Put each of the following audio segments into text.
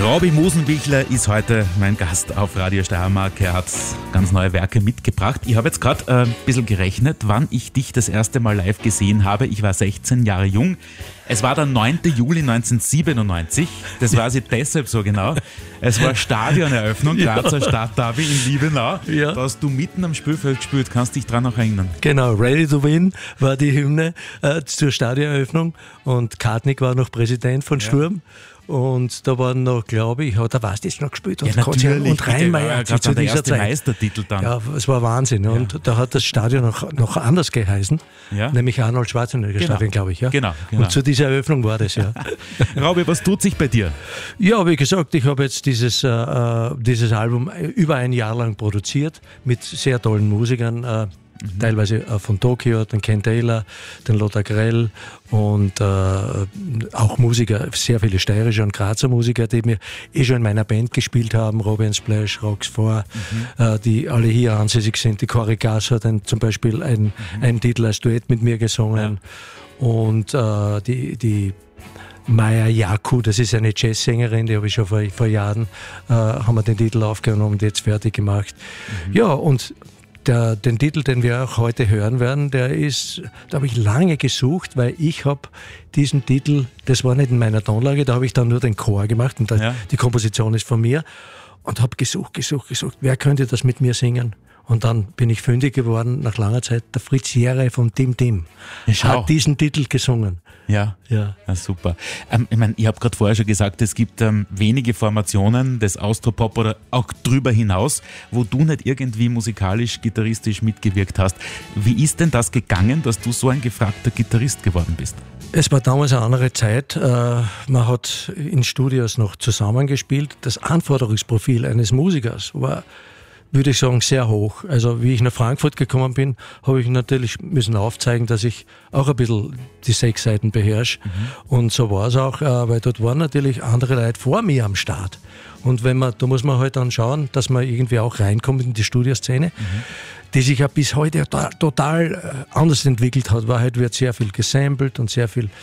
Robbie Musenbichler ist heute mein Gast auf Radio Steiermark. Er hat ganz neue Werke mitgebracht. Ich habe jetzt gerade ein bisschen gerechnet, wann ich dich das erste Mal live gesehen habe. Ich war 16 Jahre jung. Es war der 9. Juli 1997. Das weiß ich deshalb so genau. Es war Stadioneröffnung, Grazer Stadtderby in Liebenau. Ja. Da hast du mitten am Spielfeld gespielt. Kannst dich dran noch erinnern? Genau, Ready to Win war die Hymne zur Stadioneröffnung und Kartnick war noch Präsident von Sturm. Und da waren noch, glaube ich, da warst du jetzt noch gespielt. Und natürlich. Rheinmeier hat sich zu der dieser erste Zeit. Meistertitel dann. Ja, es war Wahnsinn. Und da hat das Stadion noch anders geheißen, nämlich Arnold Schwarzenegger Stadion, glaube ich. Ja? Genau. Und zu dieser Eröffnung war das, ja. Robbie, was tut sich bei dir? Ja, wie gesagt, ich habe jetzt dieses Album über ein Jahr lang produziert mit sehr tollen Musikern. Teilweise von Tokio, den Ken Taylor, den Lothar Grell und auch Musiker, sehr viele steirische und Grazer Musiker, die mir schon in meiner Band gespielt haben, Robin Splash, Rox 4, die alle hier ansässig sind. Die Cory Gass hat zum Beispiel einen Titel als Duett mit mir gesungen und die Maya Yaku, das ist eine Jazzsängerin, die habe ich schon vor Jahren, haben wir den Titel aufgenommen und jetzt fertig gemacht. Ja, und den Titel, den wir auch heute hören werden, da habe ich lange gesucht, weil ich habe diesen Titel, das war nicht in meiner Tonlage, da habe ich dann nur den Chor gemacht und die Komposition ist von mir und habe gesucht, wer könnte das mit mir singen? Und dann bin ich fündig geworden, nach langer Zeit, der Fritz Jere von Tim Tim hat diesen Titel gesungen. Ja, super. Ich meine, ich habe gerade vorher schon gesagt, es gibt wenige Formationen des Austropop oder auch drüber hinaus, wo du nicht irgendwie musikalisch, gitarristisch mitgewirkt hast. Wie ist denn das gegangen, dass du so ein gefragter Gitarrist geworden bist? Es war damals eine andere Zeit. Man hat in Studios noch zusammengespielt. Das Anforderungsprofil eines Musikers war, würde ich sagen, sehr hoch. Also wie ich nach Frankfurt gekommen bin, habe ich natürlich müssen aufzeigen, dass ich auch ein bisschen die 6 Seiten beherrsche. Und so war es auch, weil dort waren natürlich andere Leute vor mir am Start. Und da muss man halt dann schauen, dass man irgendwie auch reinkommt in die Studioszene, die sich ja bis heute total anders entwickelt hat. Weil heute wird sehr viel gesampelt und sehr viel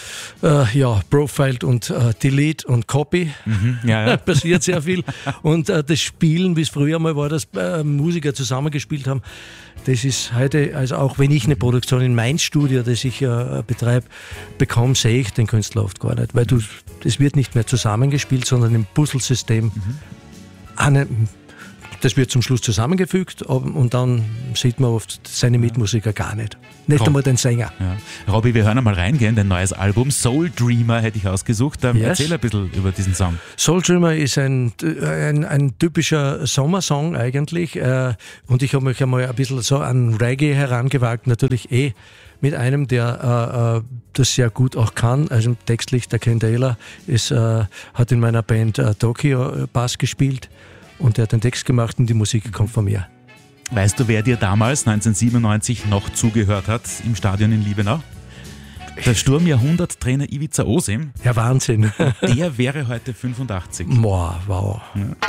profiled und delete und copy. Passiert sehr viel. Und das Spielen, wie es früher mal war, dass Musiker zusammengespielt haben, das ist heute, also auch wenn ich eine Produktion in mein Studio, das ich betreibe, bekomme, sehe ich den Künstler oft gar nicht. Weil das wird nicht mehr zusammengespielt, sondern im Puzzlesystem. Das wird zum Schluss zusammengefügt und dann sieht man oft seine Mitmusiker gar nicht. Nicht einmal den Sänger. Ja. Robbie, wir hören einmal reingehen, dein neues Album. Soul Dreamer hätte ich ausgesucht. Erzähl ein bisschen über diesen Song. Soul Dreamer ist ein typischer Sommersong eigentlich. Und ich habe mich einmal ein bisschen so an Reggae herangewagt. Natürlich mit einem, der das sehr gut auch kann. Also textlich, der Ken Taylor hat in meiner Band Tokio Bass gespielt. Und der hat den Text gemacht und die Musik kommt von mir. Weißt du, wer dir damals 1997 noch zugehört hat im Stadion in Liebenau? Der Sturm-Jahrhundert-Trainer Ivica Osim. Ja, Wahnsinn. Der wäre heute 85. Boah, wow. Ja.